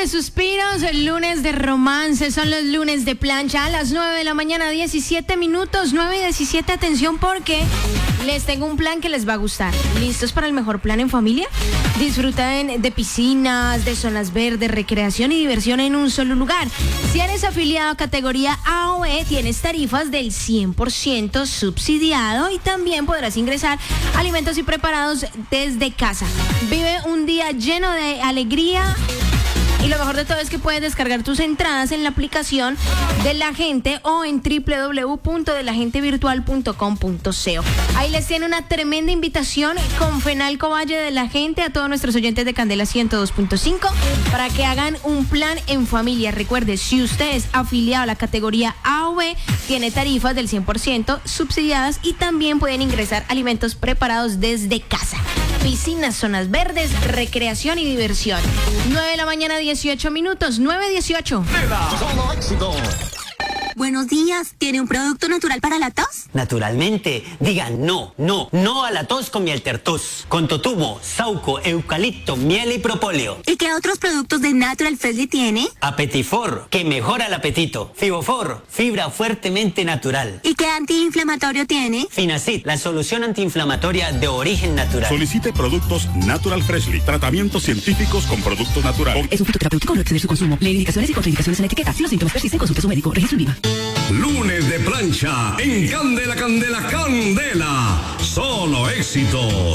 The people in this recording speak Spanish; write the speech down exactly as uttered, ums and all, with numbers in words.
de suspiros, lunes de romance, son los lunes de plancha a las nueve de la mañana, diecisiete minutos, nueve y diecisiete, atención porque les tengo un plan que les va a gustar. ¿Listos para el mejor plan en familia? Disfruten de piscinas, de zonas verdes, recreación y diversión en un solo lugar. Si eres afiliado a categoría A o B, tienes tarifas del cien por ciento subsidiado y también podrás ingresar alimentos y preparados desde casa. Vive un día lleno de alegría. Y lo mejor de todo es que puedes descargar tus entradas en la aplicación de La Gente o en doble u doble u doble u punto de la gente virtual punto com punto co. Ahí les tiene una tremenda invitación con Fenalco Valle de La Gente a todos nuestros oyentes de Candela ciento dos punto cinco para que hagan un plan en familia. Recuerde, si usted es afiliado a la categoría A o B, tiene tarifas del cien por ciento subsidiadas y también pueden ingresar alimentos preparados desde casa. Piscinas, zonas verdes, recreación y diversión. nueve de la mañana, dieciocho minutos, nueve dieciocho. Solo éxito. Buenos días, ¿tiene un producto natural para la tos? Naturalmente, digan no, no, no a la tos con miel tertus, con totumo, sauco, eucalipto, miel y propóleo. ¿Y qué otros productos de Natural Freshly tiene? Apetifor, que mejora el apetito. Fibofor, fibra fuertemente natural. ¿Y qué antiinflamatorio tiene? Finacid, la solución antiinflamatoria de origen natural. Solicite productos Natural Freshly, tratamientos científicos con productos naturales. Es un fitoterapéutico, no exceder su consumo. Lee indicaciones y contraindicaciones en la etiqueta. Si los síntomas persisten, consulte a su médico. Registro INVIMA. Lunes de plancha en Candela, Candela, Candela. Solo éxitos.